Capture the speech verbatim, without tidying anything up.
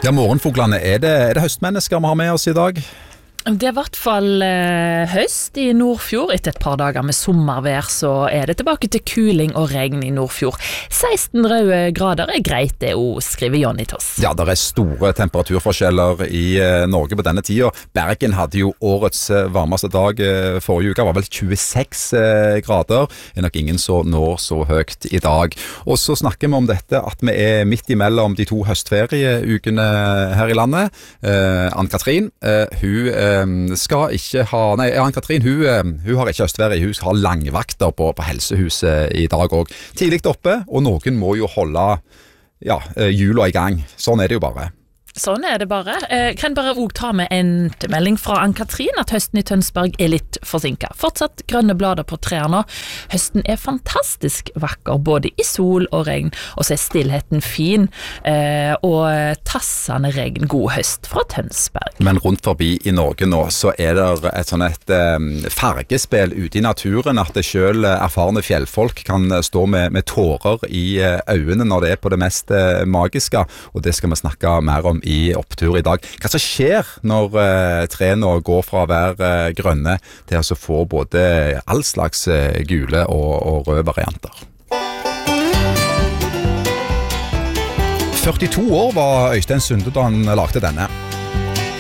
Ja, morgenfoglene, er det, er det høstmennesker vi har med oss i dag? Det er i hvert fall eh, høst i Nordfjord. Etter et par dager med sommervær så er det tilbake til kuling og regn i Nordfjord. seksten røde grader er greit det å skrive Jonny Toss. Ja, det er store temperaturforskjeller i eh, Norge på denne tida. Bergen hadde jo årets eh, varmeste dag eh, forrige uke, var vel tjueseks eh, grader. Det er nok ingen som når så høyt i dag. Og så snakker vi om dette at vi er midt imellom de to høstferieukene her i landet. Eh, Ann-Katrin, eh, hun eh, skal ikke ha, nei, Ann-Katrin, hun, hun har ikke høstferie, hun skal ha langvakter på, på helsehuset i dag også. Tidlig oppe, og noen må jo holde ja, jula i gang. Sånn er det jo bare. Sånn er det bare. Jeg kan bare også ta med en melding fra Ann-Katrin at høsten i Tønsberg er litt forsinket. Fortsatt grønne blader på trærne. Høsten er fantastisk vakker, både i sol og regn, og så er stillheten fin, og tassende regn god høst fra Tønsberg. Men rundt forbi i Norge nå, så er det et sånn et fargespill ute i naturen, at det selv erfarne fjellfolk kan stå med, med tårer i øynene når det er på det mest magiske, og det skal vi snakke mer om i opptur i dag. Hva som skjer når eh, trærne går fra å være eh, grønne til å få både all slags eh, gule og, og røde varianter. førtito år var Øystein Sunde da han lagde denne.